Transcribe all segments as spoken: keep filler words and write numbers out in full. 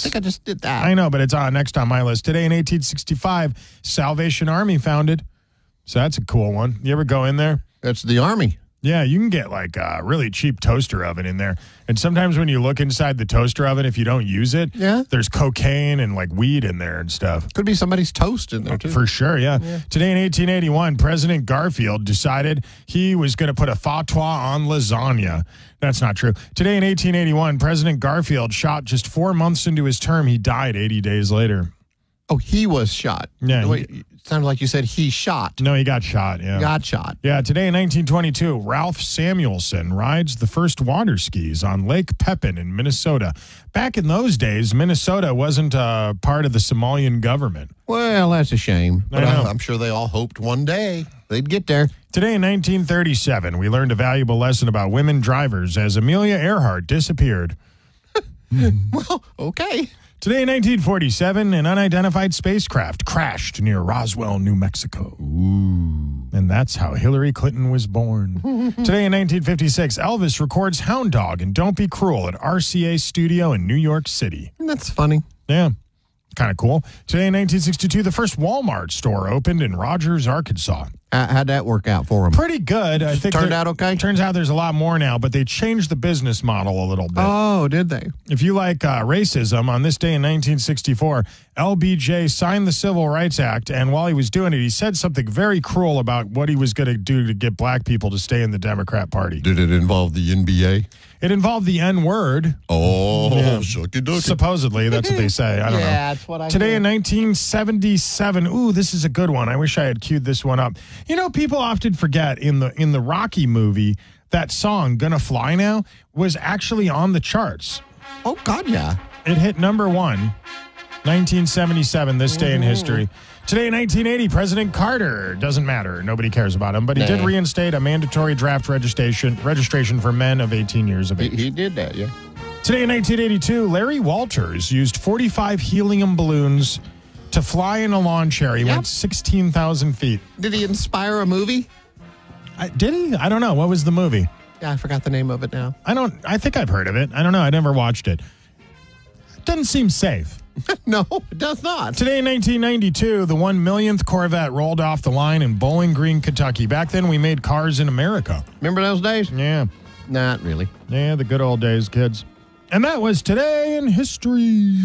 think I just did that. I know, but it's on next on my list. Today in eighteen sixty-five, Salvation Army founded. So that's a cool one. You ever go in there? That's the Army. Yeah, you can get like a really cheap toaster oven in there. And sometimes when you look inside the toaster oven, if you don't use it, yeah. there's cocaine and like weed in there and stuff. Could be somebody's toast in there, too. For sure, yeah. yeah. Today in eighteen eighty-one, President Garfield decided he was going to put a fatwa on lasagna. That's not true. Today in eighteen eighty-one, President Garfield shot just four months into his term. He died eighty days later. Oh, he was shot. Yeah. Wait, it sounded like you said he shot. No, he got shot, yeah. Got shot. Yeah, today in nineteen twenty-two, Ralph Samuelson rides the first water skis on Lake Pepin in Minnesota. Back in those days, Minnesota wasn't uh, part of the Somalian government. Well, that's a shame. But I know. I'm sure they all hoped one day they'd get there. Today in nineteen thirty-seven, we learned a valuable lesson about women drivers as Amelia Earhart disappeared. Well, okay. Today in nineteen forty-seven, an unidentified spacecraft crashed near Roswell, New Mexico. Ooh. And that's how Hillary Clinton was born. Today in nineteen fifty-six, Elvis records Hound Dog and Don't Be Cruel at R C A Studio in New York City. That's funny. Yeah, kind of cool. Today in nineteen sixty-two, the first Walmart store opened in Rogers, Arkansas. Uh, how'd that work out for them? Pretty good. I think turned out okay? Turns out there's a lot more now, but they changed the business model a little bit. Oh, did they? If you like uh, racism, on this day in nineteen sixty-four, L B J signed the Civil Rights Act, and while he was doing it, he said something very cruel about what he was going to do to get black people to stay in the Democrat Party. Did it involve the N B A? It involved the N-word. Oh, yeah. shucky ducky. Supposedly, that's what they say. I don't yeah, know. that's what I Today heard. in nineteen seventy-seven, ooh, this is a good one. I wish I had queued this one up. You know, people often forget in the in the Rocky movie, that song, Gonna Fly Now, was actually on the charts. Oh, God, yeah. It hit number one, nineteen seventy-seven, this day in history. Today in nineteen eighty, President Carter, doesn't matter. Nobody cares about him. But he Nah. did reinstate a mandatory draft registration registration for men of eighteen years of He, age. he did that, yeah. Today in nineteen eighty-two, Larry Walters used forty-five helium balloons to fly in a lawn chair. He Yep. went sixteen thousand feet. Did he inspire a movie? I, did he? I don't know. What was the movie? Yeah, I forgot the name of it now. I don't. I think I've heard of it. I don't know. I never watched it. It doesn't seem safe. No, it does not. Today in nineteen ninety-two, the one millionth Corvette rolled off the line in Bowling Green, Kentucky. Back then, we made cars in America. Remember those days? Yeah. Not really. Yeah, the good old days, kids. And that was Today in History.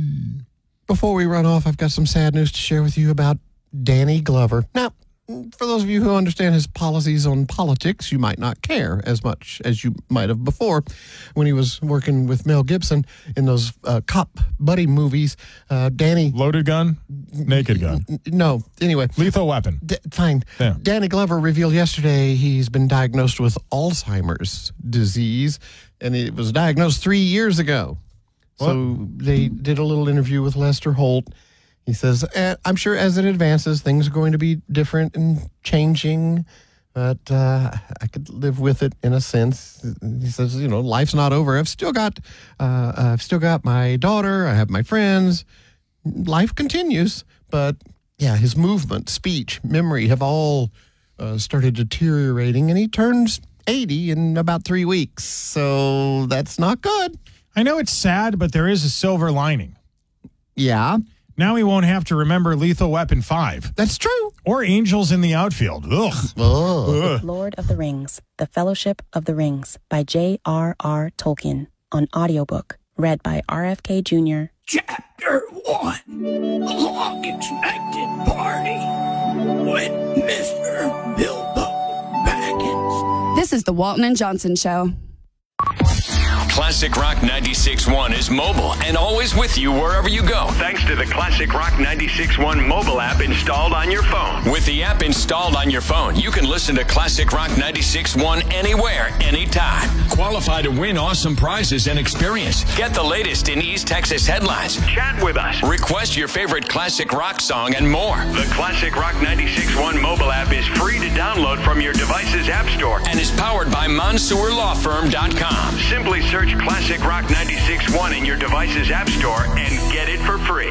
Before we run off, I've got some sad news to share with you about Danny Glover. Now, for those of you who understand his policies on politics, you might not care as much as you might have before. When he was working with Mel Gibson in those uh, cop buddy movies, uh, Danny... Loaded gun? Naked gun? N- no, anyway. Lethal weapon? D- fine. Yeah. Danny Glover revealed yesterday he's been diagnosed with Alzheimer's disease, and it was diagnosed three years ago. What? So they did a little interview with Lester Holt. He says, eh, I'm sure as it advances, things are going to be different and changing, but uh, I could live with it in a sense. He says, you know, life's not over. I've still got, uh, I've still got my daughter. I have my friends. Life continues, but yeah, his movement, speech, memory have all uh, started deteriorating, and he turns eighty in about three weeks. So that's not good. I know it's sad, but there is a silver lining. Yeah, Now he won't have to remember Lethal Weapon five. that's true. Or Angels in the Outfield. Ugh. Oh. Ugh. Lord of the Rings, The Fellowship of the Rings by J R R Tolkien on audiobook, read by R F K Junior Chapter one, the long-expected party with Mister Bilbo Baggins. This is the Walton and Johnson Show. Classic Rock ninety-six point one is mobile and always with you wherever you go. Thanks to the Classic Rock ninety-six point one mobile app installed on your phone. With the app installed on your phone, you can listen to Classic Rock ninety-six point one anywhere, anytime. Qualify to win awesome prizes and experience. Get the latest in East Texas headlines. Chat with us. Request your favorite classic rock song and more. The Classic Rock ninety-six point one mobile app is free to download from your device's app store And is powered by Mansour Law Firm dot com. Simply search Classic Rock ninety-six point one in your device's app store and get it for free.